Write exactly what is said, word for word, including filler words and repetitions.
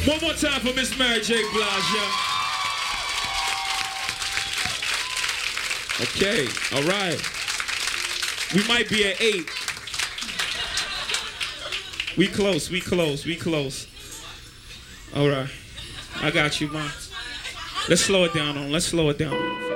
One more time for Miss Mary J. Blige, yeah. Okay, all right. We might be at eight. We close, we close, we close. All right. I got you, Mom. Let's slow it down on. Let's slow it down.